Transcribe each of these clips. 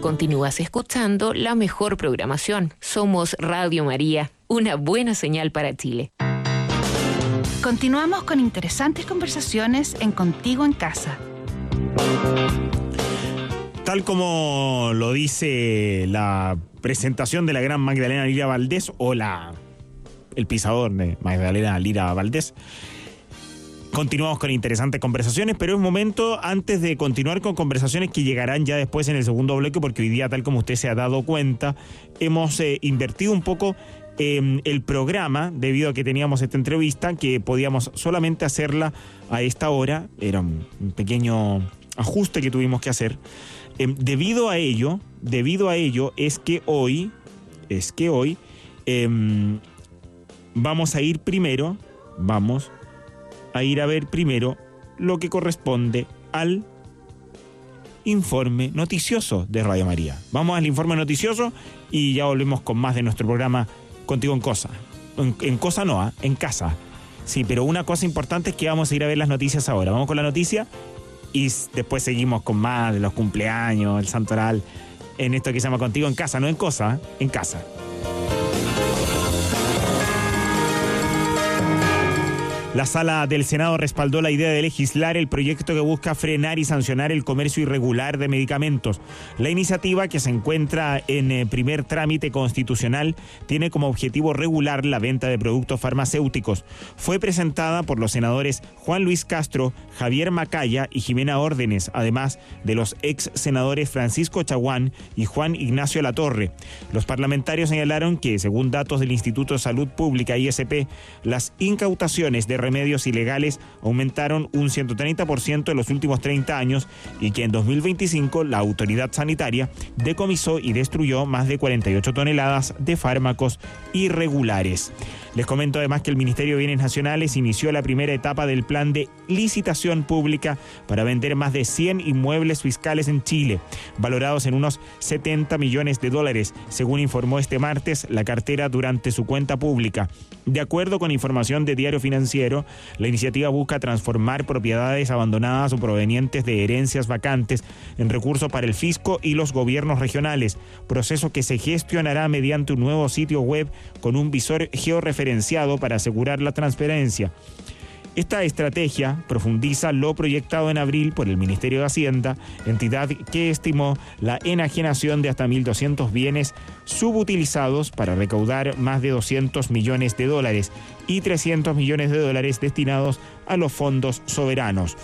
Continúas escuchando la mejor programación. Somos Radio María, una buena señal para Chile. Continuamos con interesantes conversaciones en Contigo en Casa. Tal como lo dice la presentación de la gran Magdalena Lira Valdés, o el pisador de Magdalena Lira Valdés, continuamos con interesantes conversaciones, pero es momento, antes de continuar con conversaciones que llegarán ya después en el segundo bloque, porque hoy día, tal como usted se ha dado cuenta, hemos invertido un poco el programa, debido a que teníamos esta entrevista, que podíamos solamente hacerla a esta hora. Era un pequeño ajuste que tuvimos que hacer. Debido a ello es que hoy vamos a ir a ver primero lo que corresponde al informe noticioso de Radio María. Vamos al informe noticioso y ya volvemos con más de nuestro programa Contigo en Cosa. En casa. Sí, pero una cosa importante es que vamos a ir a ver las noticias ahora. Vamos con la noticia y después seguimos con más de los cumpleaños, el santoral, en esto que se llama Contigo en Casa, no en Cosa, en casa. La Sala del Senado respaldó la idea de legislar el proyecto que busca frenar y sancionar el comercio irregular de medicamentos. La iniciativa, que se encuentra en primer trámite constitucional, tiene como objetivo regular la venta de productos farmacéuticos. Fue presentada por los senadores Juan Luis Castro, Javier Macaya y Jimena Órdenes, además de los ex senadores Francisco Chaguán y Juan Ignacio Latorre. Los parlamentarios señalaron que, según datos del Instituto de Salud Pública, ISP, las incautaciones de remedios ilegales aumentaron un 130% en los últimos 30 años y que en 2025 la autoridad sanitaria decomisó y destruyó más de 48 toneladas de fármacos irregulares. Les comento además que el Ministerio de Bienes Nacionales inició la primera etapa del plan de licitación pública para vender más de 100 inmuebles fiscales en Chile, valorados en unos $70 millones, según informó este martes la cartera durante su cuenta pública. De acuerdo con información de Diario Financiero, la iniciativa busca transformar propiedades abandonadas o provenientes de herencias vacantes en recursos para el fisco y los gobiernos regionales, proceso que se gestionará mediante un nuevo sitio web con un visor georreferenciado para asegurar la transparencia. Esta estrategia profundiza lo proyectado en abril por el Ministerio de Hacienda, entidad que estimó la enajenación de hasta 1.200 bienes subutilizados para recaudar más de $200 millones y $300 millones destinados a los fondos soberanos.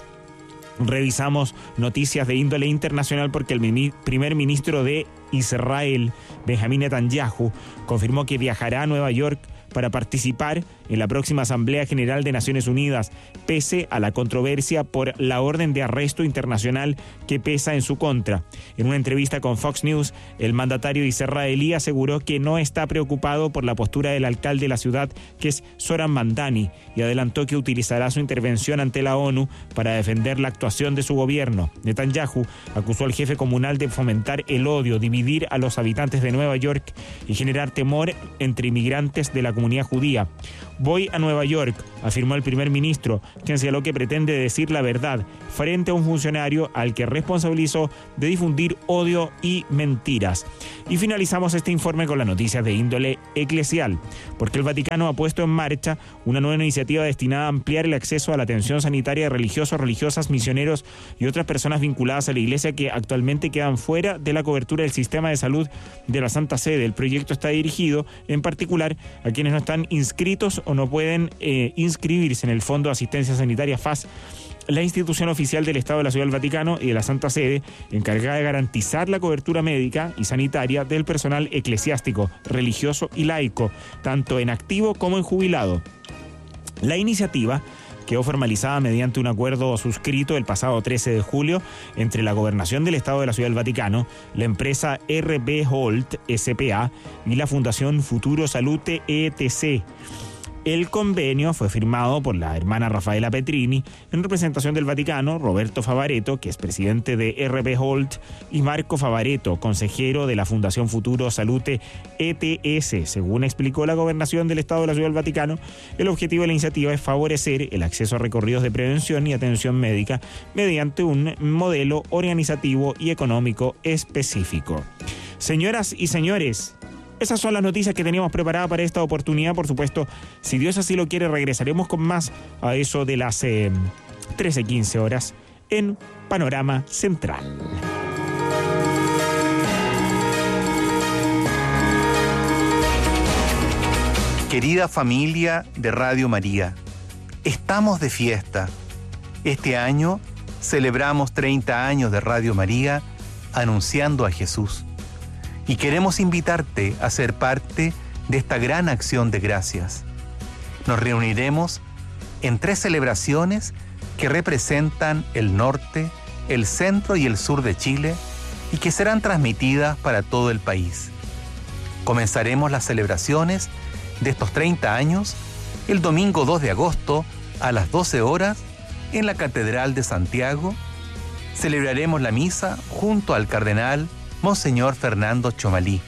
Revisamos noticias de índole internacional porque el primer ministro de Israel, Benjamín Netanyahu, confirmó que viajará a Nueva York para participar en la próxima Asamblea General de Naciones Unidas, pese a la controversia por la orden de arresto internacional que pesa en su contra. En una entrevista con Fox News, el mandatario israelí aseguró que no está preocupado por la postura del alcalde de la ciudad, que es Zoran Mamdani, y adelantó que utilizará su intervención ante la ONU para defender la actuación de su gobierno. Netanyahu acusó al jefe comunal de fomentar el odio, dividir a los habitantes de Nueva York y generar temor entre inmigrantes de la comunidad judía. Voy a Nueva York, afirmó el primer ministro, quien señaló que pretende decir la verdad frente a un funcionario al que responsabilizó de difundir odio y mentiras. Y finalizamos este informe con las noticias de índole eclesial, porque el Vaticano ha puesto en marcha una nueva iniciativa destinada a ampliar el acceso a la atención sanitaria de religiosos, religiosas, misioneros y otras personas vinculadas a la Iglesia que actualmente quedan fuera de la cobertura del sistema de salud de la Santa Sede. El proyecto está dirigido en particular a quienes no están inscritos o no pueden inscribirse en el Fondo de Asistencia Sanitaria FAS, la institución oficial del Estado de la Ciudad del Vaticano y de la Santa Sede, encargada de garantizar la cobertura médica y sanitaria del personal eclesiástico, religioso y laico, tanto en activo como en jubilado. La iniciativa quedó formalizada mediante un acuerdo suscrito el pasado 13 de julio entre la Gobernación del Estado de la Ciudad del Vaticano, la empresa RB Holt S.p.A. y la Fundación Futuro Salute ETC. El convenio fue firmado por la hermana Rafaela Petrini en representación del Vaticano, Roberto Favaretto, que es presidente de RB Holt, y Marco Favaretto, consejero de la Fundación Futuro Salute ETS. Según explicó la Gobernación del Estado de la Ciudad del Vaticano, el objetivo de la iniciativa es favorecer el acceso a recorridos de prevención y atención médica mediante un modelo organizativo y económico específico. Señoras y señores, esas son las noticias que teníamos preparadas para esta oportunidad. Por supuesto, si Dios así lo quiere, regresaremos con más a eso de las 13:15 horas en Panorama Central. Querida familia de Radio María, estamos de fiesta. Este año celebramos 30 años de Radio María anunciando a Jesús. Y queremos invitarte a ser parte de esta gran acción de gracias. Nos reuniremos en 3 celebraciones que representan el norte, el centro y el sur de Chile y que serán transmitidas para todo el país. Comenzaremos las celebraciones de estos 30 años el domingo 2 de agosto a las 12 horas en la Catedral de Santiago. Celebraremos la misa junto al cardenal Monseñor Fernando Chomalí.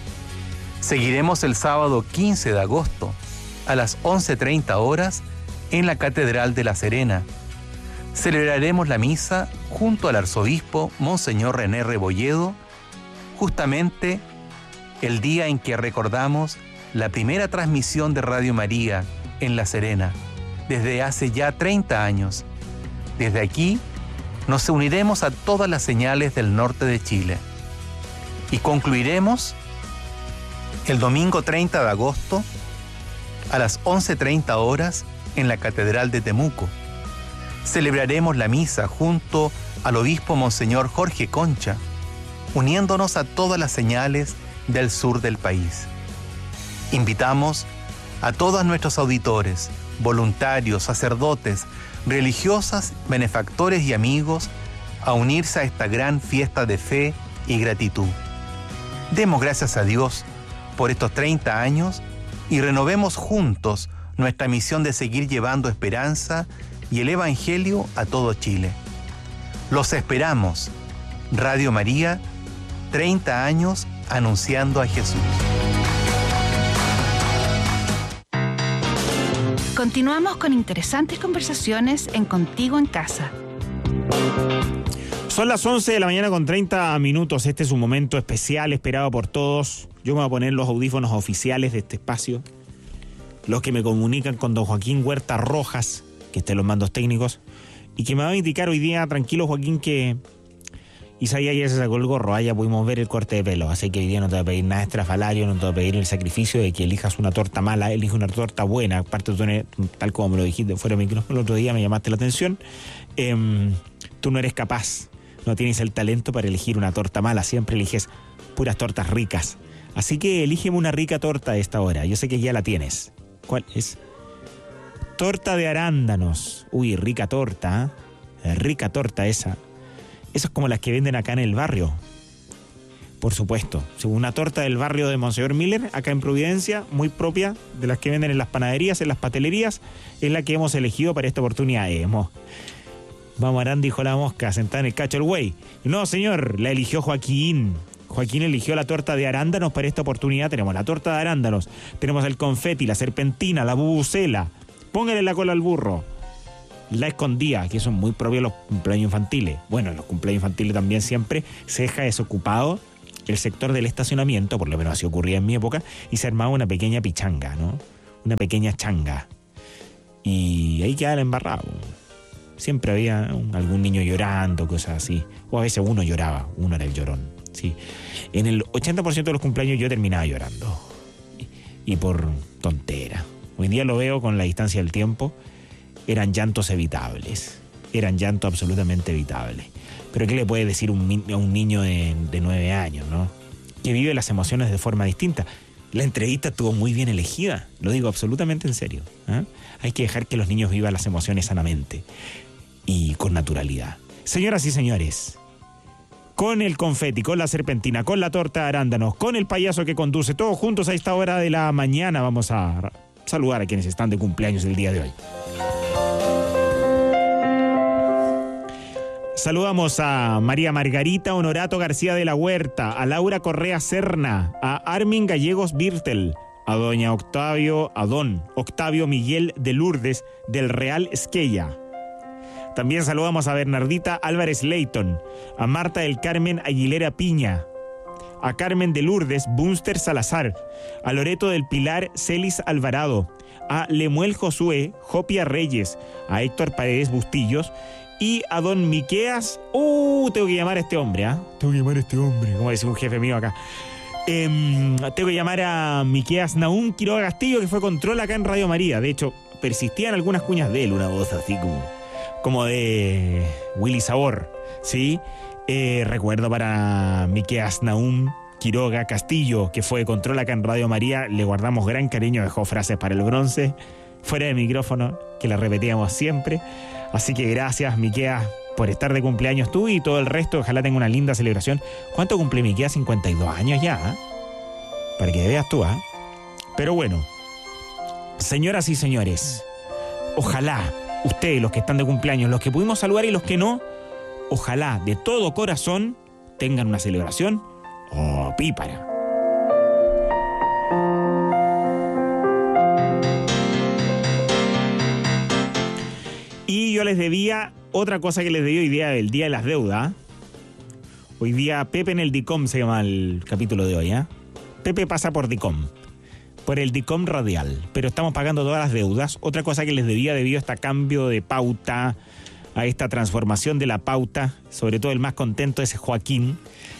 Seguiremos el sábado 15 de agosto a las 11:30 horas en la Catedral de La Serena. Celebraremos la misa junto al arzobispo Monseñor René Rebolledo, justamente el día en que recordamos la primera transmisión de Radio María en La Serena, desde hace ya 30 años. Desde aquí nos uniremos a todas las señales del norte de Chile. Y concluiremos el domingo 30 de agosto a las 11:30 horas en la Catedral de Temuco. Celebraremos la misa junto al obispo Monseñor Jorge Concha, uniéndonos a todas las señales del sur del país. Invitamos a todos nuestros auditores, voluntarios, sacerdotes, religiosas, benefactores y amigos a unirse a esta gran fiesta de fe y gratitud. Demos gracias a Dios por estos 30 años y renovemos juntos nuestra misión de seguir llevando esperanza y el Evangelio a todo Chile. Los esperamos. Radio María, 30 años anunciando a Jesús. Continuamos con interesantes conversaciones en Contigo en Casa. Son las 11 de la mañana con 30 minutos. Este es un momento especial, esperado por todos. Yo me voy a poner los audífonos oficiales de este espacio, los que me comunican con don Joaquín Huerta Rojas, que está en los mandos técnicos, y que me va a indicar hoy día, tranquilo Joaquín, que Isaías ya se sacó el gorro, ya pudimos ver el corte de pelo, así que hoy día no te voy a pedir nada estrafalario, no te voy a pedir el sacrificio de que elijas una torta mala, elige una torta buena. Aparte, tal como me lo dijiste fuera de micrófono el otro día, me llamaste la atención, tú no eres capaz. No tienes el talento para elegir una torta mala, siempre eliges puras tortas ricas. Así que elígeme una rica torta a esta hora. Yo sé que ya la tienes. ¿Cuál es? Torta de arándanos. Uy, rica torta, ¿eh? Rica torta esa. Esa es como las que venden acá en el barrio. Por supuesto. Una torta del barrio de Monseñor Miller, acá en Providencia, muy propia de las que venden en las panaderías, en las pastelerías, es la que hemos elegido para esta oportunidad. Vamos, Arán, dijo la mosca, sentada en el cacho el güey. No, señor, la eligió Joaquín. Joaquín eligió la torta de arándanos para esta oportunidad. Tenemos la torta de arándanos, tenemos el confeti, la serpentina, la bubucela. Póngale la cola al burro. La escondida, que son muy propios los cumpleaños infantiles. Bueno, en los cumpleaños infantiles también siempre se deja desocupado el sector del estacionamiento, por lo menos así ocurría en mi época, y se armaba una pequeña pichanga, ¿no? Una pequeña changa. Y ahí quedaba el embarrado. Siempre había algún niño llorando, cosas así. O a veces uno lloraba, uno era el llorón. Sí. En el 80% de los cumpleaños yo terminaba llorando. Y por tontera. Hoy en día lo veo con la distancia del tiempo. Eran llantos evitables. Eran llantos absolutamente evitables. Pero ¿qué le puede decir a un niño de 9 años, ¿no? Que vive las emociones de forma distinta. La entrevista estuvo muy bien elegida. Lo digo absolutamente en serio. Hay que dejar que los niños vivan las emociones sanamente y con naturalidad. Señoras y señores, con el confeti, con la serpentina, con la torta de arándanos, con el payaso que conduce, todos juntos a esta hora de la mañana, vamos a saludar a quienes están de cumpleaños el día de hoy. Saludamos a María Margarita Honorato García de la Huerta, a Laura Correa Serna, a Armin Gallegos Birtel, a don Octavio Miguel de Lourdes del Real Esquella. También saludamos a Bernardita Álvarez Leighton, a Marta del Carmen Aguilera Piña, a Carmen de Lourdes Bunster Salazar, a Loreto del Pilar Celis Alvarado, a Lemuel Josué Jopia Reyes, a Héctor Paredes Bustillos y a don Miqueas. Tengo que llamar a este hombre, como decía un jefe mío acá. Tengo que llamar a Miqueas Naún Quiroga Castillo, que fue control acá en Radio María. De hecho, persistían algunas cuñas de él, una voz así como de Willy Sabor, ¿sí? Recuerdo para Miqueas Naún Quiroga Castillo, que fue control acá en Radio María. Le guardamos gran cariño, dejó frases para el bronce, fuera de micrófono, que la repetíamos siempre. Así que gracias, Miqueas, por estar de cumpleaños tú y todo el resto. Ojalá tenga una linda celebración. ¿Cuánto cumple Miqueas? 52 años ya, ¿eh? Para que veas tú, ¿eh? Pero bueno, señoras y señores, ojalá ustedes, los que están de cumpleaños, los que pudimos saludar y los que no, ojalá de todo corazón tengan una celebración pípara. Y yo les debía otra cosa que les debí hoy día, el Día de las Deudas. Hoy día Pepe en el DICOM se llama el capítulo de hoy, ¿eh? Pepe pasa por DICOM, por el DICOM radial, pero estamos pagando todas las deudas. Otra cosa que les debía debido a este cambio de pauta, a esta transformación de la pauta, sobre todo el más contento es Joaquín,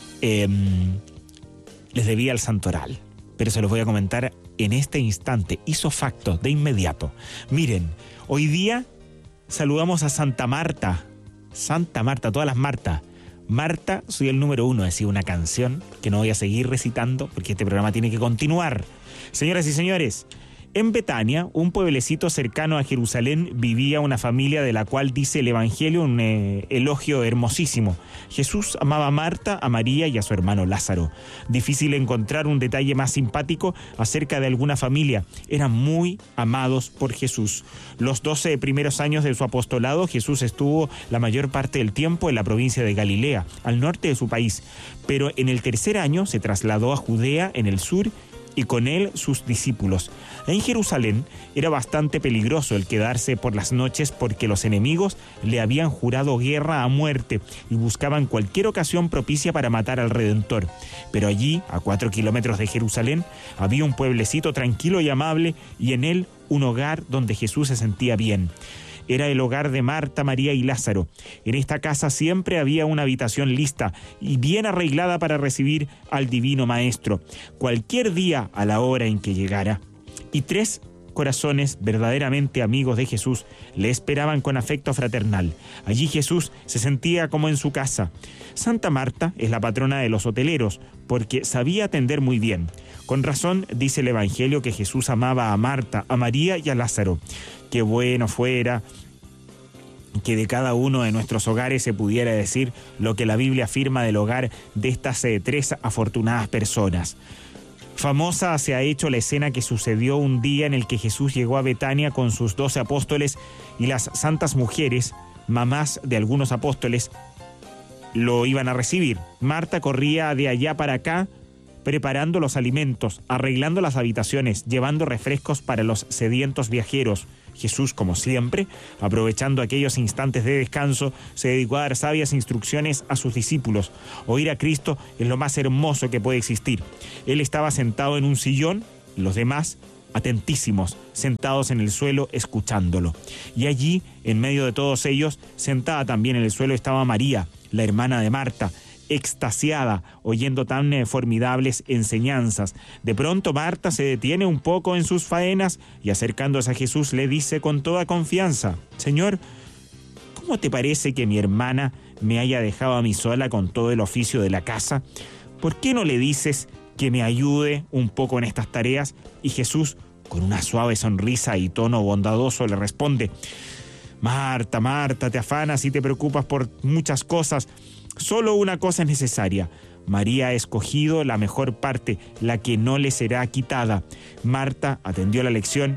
les debía el santoral, pero se los voy a comentar en este instante, hizo facto de inmediato. Miren, hoy día saludamos a Santa Marta, todas las Martas. Marta, soy el número 1, decía una canción que no voy a seguir recitando porque este programa tiene que continuar. Señoras y señores, en Betania, un pueblecito cercano a Jerusalén, vivía una familia de la cual dice el Evangelio un elogio hermosísimo. Jesús amaba a Marta, a María y a su hermano Lázaro. Difícil encontrar un detalle más simpático acerca de alguna familia. Eran muy amados por Jesús. Los 12 primeros años de su apostolado, Jesús estuvo la mayor parte del tiempo en la provincia de Galilea, al norte de su país. Pero en el tercer año se trasladó a Judea, en el sur, y con él sus discípulos. En Jerusalén era bastante peligroso el quedarse por las noches porque los enemigos le habían jurado guerra a muerte y buscaban cualquier ocasión propicia para matar al Redentor. Pero allí, a 4 kilómetros de Jerusalén, había un pueblecito tranquilo y amable y en él un hogar donde Jesús se sentía bien. Era el hogar de Marta, María y Lázaro. En esta casa siempre había una habitación lista y bien arreglada para recibir al Divino Maestro, cualquier día a la hora en que llegara. Y 3 corazones verdaderamente amigos de Jesús le esperaban con afecto fraternal. Allí Jesús se sentía como en su casa. Santa Marta es la patrona de los hoteleros, porque sabía atender muy bien. Con razón dice el Evangelio que Jesús amaba a Marta, a María y a Lázaro. Qué bueno fuera que de cada uno de nuestros hogares se pudiera decir lo que la Biblia afirma del hogar de estas 3 afortunadas personas. Famosa se ha hecho la escena que sucedió un día en el que Jesús llegó a Betania con sus 12 apóstoles y las santas mujeres, mamás de algunos apóstoles, lo iban a recibir. Marta corría de allá para acá, preparando los alimentos, arreglando las habitaciones, llevando refrescos para los sedientos viajeros. Jesús, como siempre, aprovechando aquellos instantes de descanso, se dedicó a dar sabias instrucciones a sus discípulos. Oír a Cristo es lo más hermoso que puede existir. Él estaba sentado en un sillón, los demás, atentísimos, sentados en el suelo, escuchándolo. Y allí, en medio de todos ellos, sentada también en el suelo, estaba María, la hermana de Marta, extasiada, oyendo tan formidables enseñanzas. De pronto Marta se detiene un poco en sus faenas y acercándose a Jesús le dice con toda confianza: Señor, ¿cómo te parece que mi hermana me haya dejado a mí sola con todo el oficio de la casa? ¿Por qué no le dices que me ayude un poco en estas tareas? Y Jesús, con una suave sonrisa y tono bondadoso, le responde: Marta, Marta, te afanas y te preocupas por muchas cosas. Solo una cosa es necesaria. María ha escogido la mejor parte, la que no le será quitada. Marta atendió la lección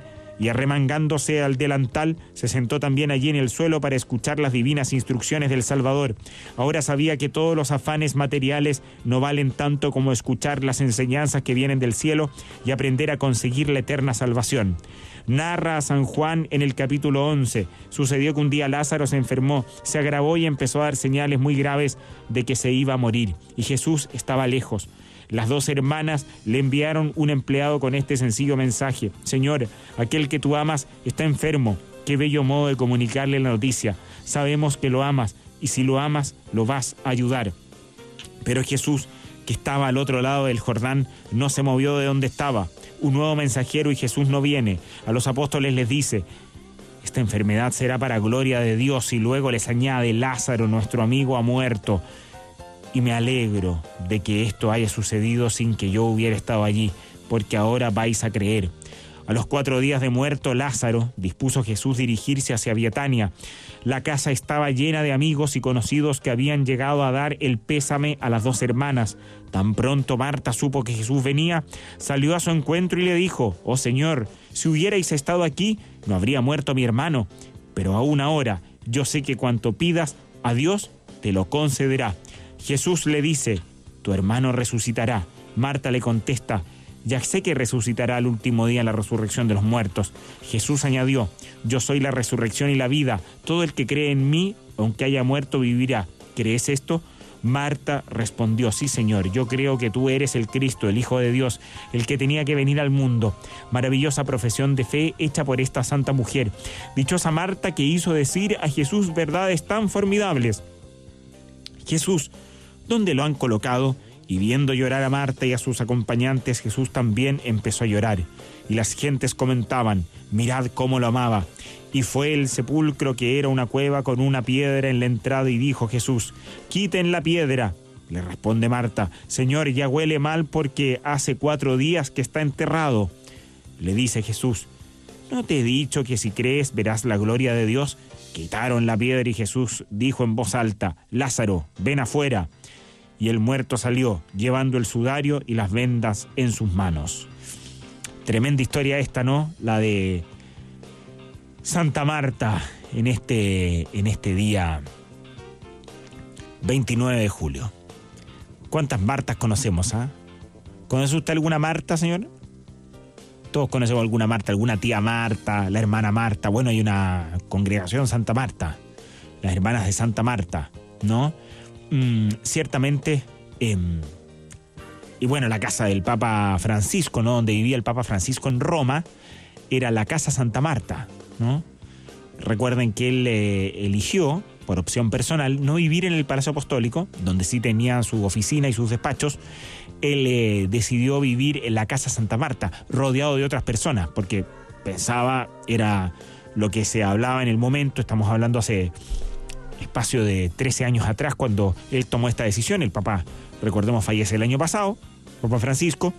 y arremangándose al delantal, se sentó también allí en el suelo para escuchar las divinas instrucciones del Salvador. Ahora sabía que todos los afanes materiales no valen tanto como escuchar las enseñanzas que vienen del cielo y aprender a conseguir la eterna salvación. Narra a San Juan en el capítulo 11. Sucedió que un día Lázaro se enfermó, se agravó y empezó a dar señales muy graves de que se iba a morir, y Jesús estaba lejos. Las 2 hermanas le enviaron un empleado con este sencillo mensaje: Señor, aquel que tú amas está enfermo. Qué bello modo de comunicarle la noticia. Sabemos que lo amas, y si lo amas, lo vas a ayudar. Pero Jesús, que estaba al otro lado del Jordán, no se movió de donde estaba. Un nuevo mensajero y Jesús no viene. A los apóstoles les dice: esta enfermedad será para gloria de Dios, y luego les añade: Lázaro, nuestro amigo, ha muerto. Y me alegro de que esto haya sucedido sin que yo hubiera estado allí, porque ahora vais a creer. A los 4 días de muerto Lázaro, dispuso Jesús dirigirse hacia Betania. La casa estaba llena de amigos y conocidos que habían llegado a dar el pésame a las 2 hermanas. Tan pronto Marta supo que Jesús venía, salió a su encuentro y le dijo: Oh Señor, si hubierais estado aquí, no habría muerto mi hermano. Pero aún ahora, yo sé que cuanto pidas a Dios, te lo concederá. Jesús le dice: tu hermano resucitará. Marta le contesta: ya sé que resucitará al último día en la resurrección de los muertos. Jesús añadió: yo soy la resurrección y la vida. Todo el que cree en mí, aunque haya muerto, vivirá. ¿Crees esto? Marta respondió: sí, Señor, yo creo que tú eres el Cristo, el Hijo de Dios, el que tenía que venir al mundo. Maravillosa profesión de fe hecha por esta santa mujer. Dichosa Marta, que hizo decir a Jesús verdades tan formidables. Jesús, ¿dónde lo han colocado? Y viendo llorar a Marta y a sus acompañantes, Jesús también empezó a llorar. Y las gentes comentaban: mirad cómo lo amaba. Y fue el sepulcro, que era una cueva con una piedra en la entrada, y dijo Jesús: quiten la piedra. Le responde Marta: Señor, ya huele mal porque hace 4 días que está enterrado. Le dice Jesús: ¿no te he dicho que si crees verás la gloria de Dios? Quitaron la piedra y Jesús dijo en voz alta: Lázaro, ven afuera. Y el muerto salió, llevando el sudario y las vendas en sus manos. Tremenda historia esta, ¿no? La de Santa Marta en este día 29 de julio. ¿Cuántas Martas conocemos, ah? ¿Conoce usted alguna Marta, señor? Todos conocemos alguna Marta, alguna tía Marta, la hermana Marta. Bueno, hay una congregación Santa Marta, las hermanas de Santa Marta, ¿no? Ciertamente, y bueno, la casa del Papa Francisco, ¿no? Donde vivía el Papa Francisco en Roma, era la Casa Santa Marta, ¿no? Recuerden que él eligió, por opción personal, no vivir en el Palacio Apostólico, donde sí tenía su oficina y sus despachos. Él decidió vivir en la Casa Santa Marta, rodeado de otras personas, porque pensaba, era lo que se hablaba en el momento. Estamos hablando hace espacio de 13 años atrás, cuando él tomó esta decisión. El Papa, recordemos, fallece el año pasado, Papa Francisco.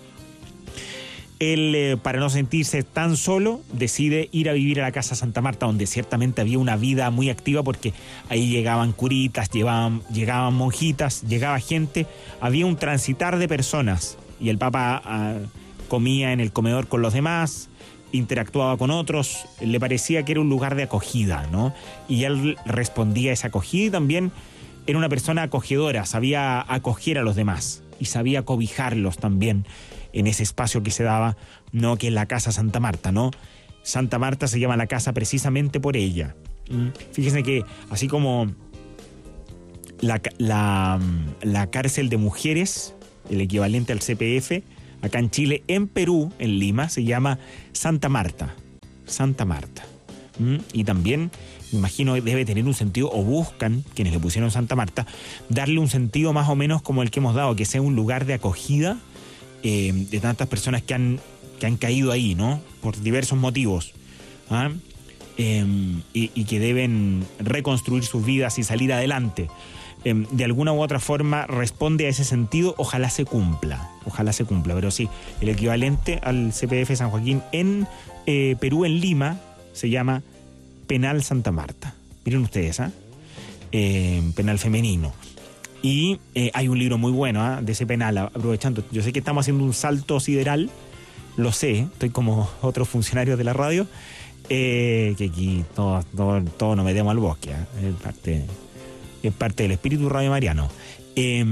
Él, para no sentirse tan solo, decide ir a vivir a la Casa Santa Marta, donde ciertamente había una vida muy activa, porque ahí llegaban curitas, llegaban monjitas, llegaba gente, había un transitar de personas, y el Papa comía en el comedor con los demás, interactuaba con otros, le parecía que era un lugar de acogida, ¿no? Y él respondía a esa acogida, y también era una persona acogedora, sabía acoger a los demás y sabía cobijarlos también en ese espacio que se daba, ¿no? Que es la Casa Santa Marta, ¿no? Santa Marta se llama la casa precisamente por ella. Fíjense que así como la cárcel de mujeres, el equivalente al CPF, acá en Chile, en Perú, en Lima, se llama Santa Marta. Santa Marta. Y también, me imagino, debe tener un sentido, o buscan, quienes le pusieron Santa Marta, darle un sentido más o menos como el que hemos dado, que sea un lugar de acogida de tantas personas que han caído ahí, ¿no? Por diversos motivos. ¿Ah? Y que deben reconstruir sus vidas y salir adelante. De alguna u otra forma responde a ese sentido. Ojalá se cumpla, pero sí, el equivalente al CPF San Joaquín en Perú, en Lima, se llama Penal Santa Marta. Miren ustedes, penal femenino. Y hay un libro muy bueno de ese penal, aprovechando, yo sé que estamos haciendo un salto sideral, lo sé, estoy como otros funcionarios de la radio, que aquí todos nos metemos al bosque, es parte del espíritu radiomariano. Hay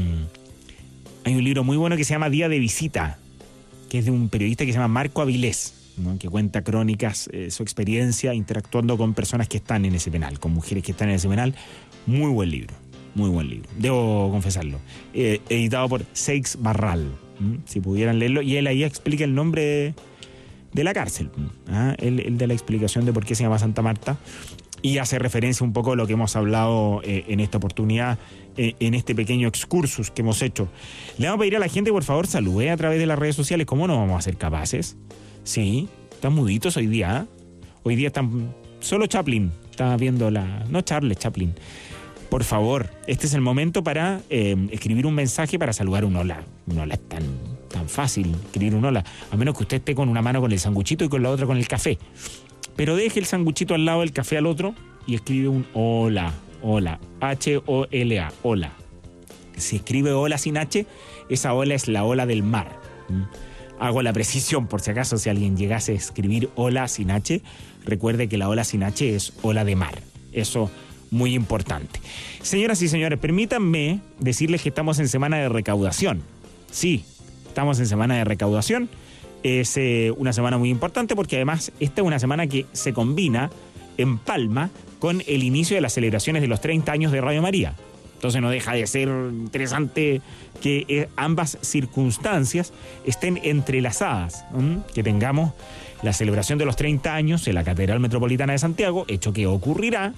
un libro muy bueno que se llama Día de Visita, que es de un periodista que se llama Marco Avilés, ¿no? Que cuenta crónicas, su experiencia interactuando con personas que están en ese penal, con mujeres que están en ese penal. Muy buen libro, debo confesarlo. Editado por Seix Barral, si pudieran leerlo, y él ahí explica el nombre de la cárcel, él da la explicación de por qué se llama Santa Marta y hace referencia un poco a lo que hemos hablado en esta oportunidad, en este pequeño excursus que hemos hecho. Le vamos a pedir a la gente, por favor, salude a través de las redes sociales. ¿Cómo no vamos a ser capaces? Sí, están muditos hoy día. Hoy día están... Solo Chaplin está viendo no Charles, Chaplin. Por favor, este es el momento para escribir un mensaje para saludar un hola. Un hola es tan fácil, escribir un hola. A menos que usted esté con una mano con el sanguchito y con la otra con el café. Pero deje el sanguchito al lado del café al otro y escribe un hola. Hola, H-O-L-A, hola. Si escribe hola sin H, esa ola es la ola del mar. Hago la precisión por si acaso, si alguien llegase a escribir hola sin H, recuerde que la ola sin H es ola de mar. Eso, muy importante. Señoras y señores, permítanme decirles que estamos en semana de recaudación. Sí, estamos en semana de recaudación. Es una semana muy importante porque además esta es una semana que se combina, empalma con el inicio de las celebraciones de los 30 años de Radio María. Entonces no deja de ser interesante que ambas circunstancias estén entrelazadas, que tengamos la celebración de los 30 años en la Catedral Metropolitana de Santiago, evento que ocurrirá,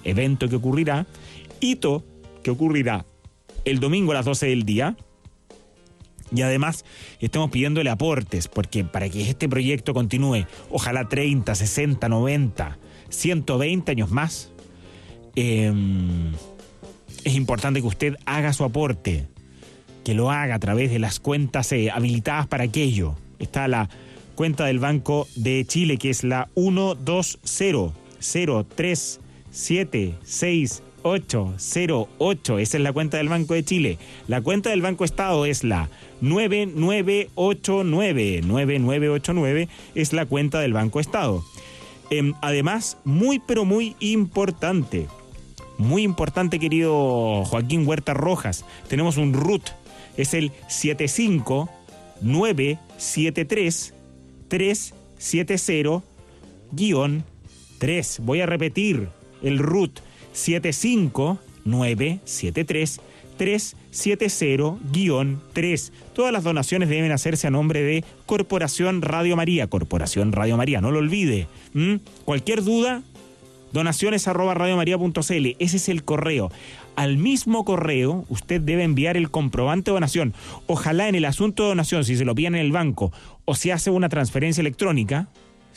hito que ocurrirá el domingo a las 12 del día. Y además estamos pidiéndole aportes, porque para que este proyecto continúe, ojalá 30, 60, 90, 120 años más, es importante que usted haga su aporte, que lo haga a través de las cuentas habilitadas para aquello. Está la cuenta del Banco de Chile, que es la 12003776808. Esa es la cuenta del Banco de Chile. La cuenta del Banco Estado es la 9989. Es la cuenta del Banco Estado. Además, muy importante, querido Joaquín Huerta Rojas, tenemos un RUT, es el 7597370-3. Voy a repetir, el RUT 7597370-3. Todas las donaciones deben hacerse a nombre de Corporación Radio María, no lo olvide. Cualquier duda, donaciones@radiomaria.cl, ese es el correo. Al mismo correo usted debe enviar el comprobante de donación. Ojalá en el asunto de donación, si se lo piden en el banco o si hace una transferencia electrónica,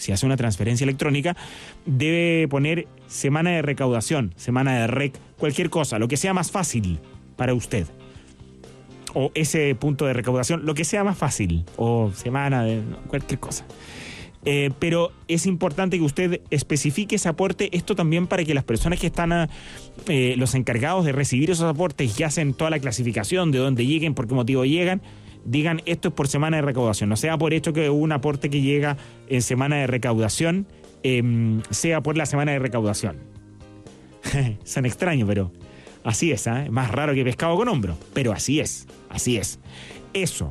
debe poner semana de recaudación, semana de rec, cualquier cosa, lo que sea más fácil para usted. O ese punto de recaudación, lo que sea más fácil, o semana de cualquier cosa. Pero es importante que usted especifique ese aporte, esto también para que las personas que están, los encargados de recibir esos aportes y hacen toda la clasificación de dónde lleguen, por qué motivo llegan, digan esto es por semana de recaudación. No sea por hecho que un aporte que llega en semana de recaudación sea por la semana de recaudación. Son extraños, pero así es, ¿eh? Más raro que pescado con hombro, pero así es. Eso.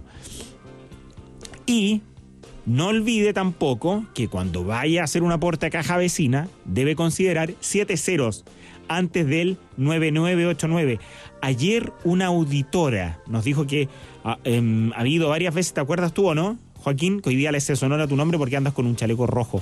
Y no olvide tampoco que cuando vaya a hacer un aporte a caja vecina, debe considerar 7 ceros antes del 9989. Ayer una auditora nos dijo que ha habido varias veces, ¿te acuerdas tú o no, Joaquín? Que hoy día le se sonora tu nombre porque andas con un chaleco rojo.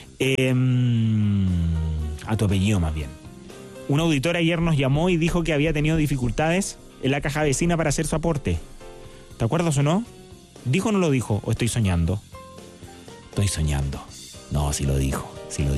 A tu apellido más bien. Una auditora ayer nos llamó y dijo que había tenido dificultades en la caja vecina para hacer su aporte. ¿Te acuerdas o no? ¿Dijo o no lo dijo? ¿O estoy soñando? Estoy soñando. No, sí lo dijo.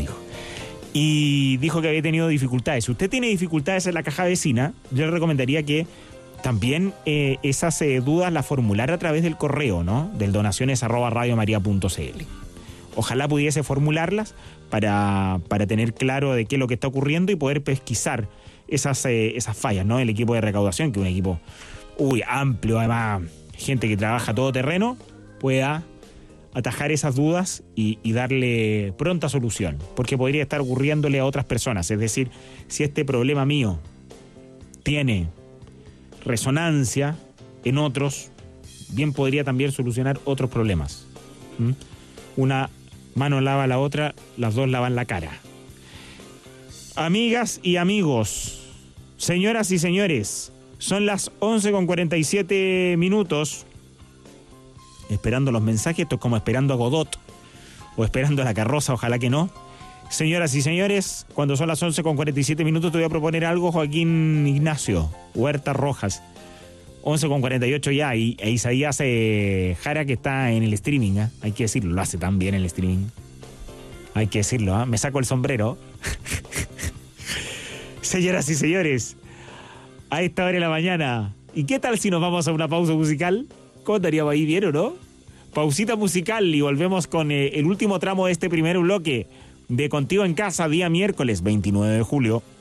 Y dijo que había tenido dificultades. Si usted tiene dificultades en la caja vecina, yo le recomendaría que también esas dudas las formulara a través del correo, ¿no? Del donaciones@radiomaria.cl. Ojalá pudiese formularlas para tener claro de qué es lo que está ocurriendo y poder pesquisar esas fallas, ¿no? El equipo de recaudación, que es un equipo amplio, además gente que trabaja todo terreno, pueda atajar esas dudas y darle pronta solución, porque podría estar ocurriéndole a otras personas. Es decir, si este problema mío tiene resonancia en otros, bien podría también solucionar otros problemas. Una mano lava la otra, las dos lavan la cara. Amigas y amigos, señoras y señores, son las 11:47, esperando los mensajes. Esto es como esperando a Godot o esperando a la carroza, ojalá que no. Señoras y señores, cuando son las 11:47, te voy a proponer algo, Joaquín Ignacio Huerta Rojas. 11:48 ya, y Isaías Jara, que está en el streaming, hay que decirlo, lo hace tan bien el streaming. Hay que decirlo, me saco el sombrero. Señoras y señores, a esta hora de la mañana, ¿y qué tal si nos vamos a una pausa musical? ¿Cómo estaríamos ahí, bien o no? Pausita musical y volvemos con el último tramo de este primer bloque de Contigo en Casa, día miércoles 29 de julio.